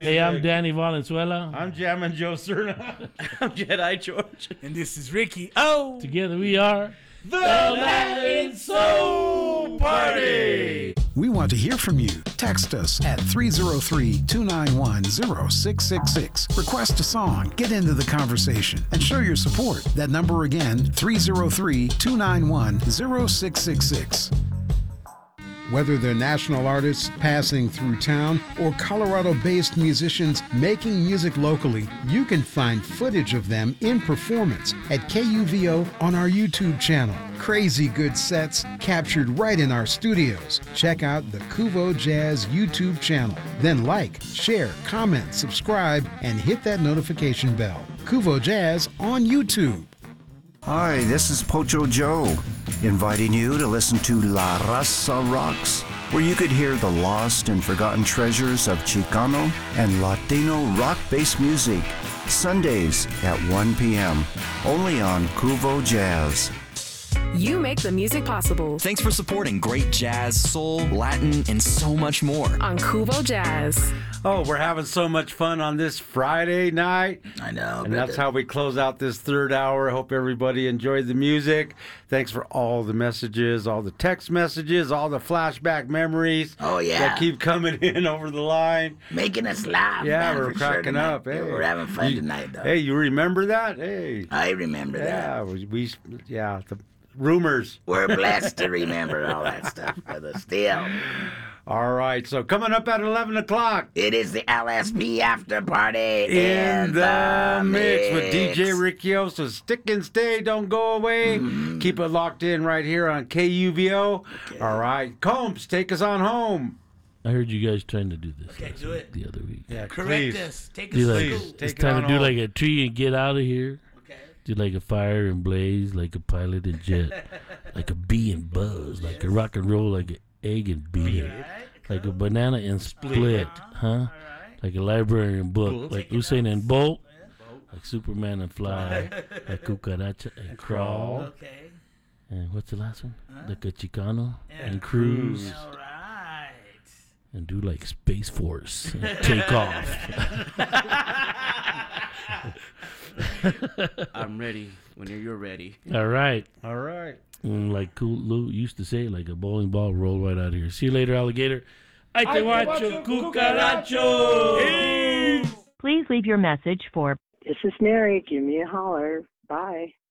Hey, I'm Danny Valenzuela. I'm Jammin' Joe Cerna. I'm Jedi George. And this is Ricky. Oh! Together we are The Latin Soul Party! We want to hear from you. Text us at 303-291-0666. Request a song, get into the conversation, and show your support. That number again, 303-291-0666. Whether they're national artists passing through town or Colorado-based musicians making music locally, you can find footage of them in performance at KUVO on our YouTube channel. Crazy good sets captured right in our studios. Check out the Kuvo Jazz YouTube channel. Then like, share, comment, subscribe, and hit that notification bell. Kuvo Jazz on YouTube. Hi, this is Pocho Joe, inviting you to listen to La Raza Rocks, where you could hear the lost and forgotten treasures of Chicano and Latino rock-based music, Sundays at 1 p.m., only on Kuvo Jazz. You make the music possible Thanks for supporting great jazz, soul, Latin, and so much more. on Kuvo Jazz. Oh, we're having so much fun on this Friday night. I know. And that's how we close out this third hour. I hope everybody enjoyed the music. Thanks for all the messages, all the text messages, all the flashback memories. Oh, yeah. That keep coming in over the line. Making us laugh. Yeah, man, we're for sure cracking tonight. up. Hey, We're having fun tonight, though. Hey, you remember that? Hey. I remember that. Yeah, the rumors. We're blessed to remember all that stuff, brother. Still, All right, so coming up at 11 o'clock. it is the LSP after party In the mix with DJ Riccio. So stick and stay, don't go away. Keep it locked in right here on KUVO. All right, Combs, take us on home. I heard you guys trying to do this do it. the other week. Yeah, Correct us. Take us Do to like, please, school. take it's it time on to do home. like a tree and get out of here. Okay. Do like a fire and blaze, like a pilot and jet, like a bee and buzz, like a rock and roll, like an egg and beater, like a banana and split, huh? Like a library and book, like Usain and Bolt, like Superman and fly, like cucaracha and crawl, Okay. and what's the last one? Like a Chicano and cruise, All right. and do like Space Force and take off. I'm ready when you're ready. All right. All right. Like Cool Lou used to say, like a bowling ball, roll right out of here. See you later, alligator. Ay te guacho, cucaracho. Please leave your message for This is Mary. Give me a holler. Bye.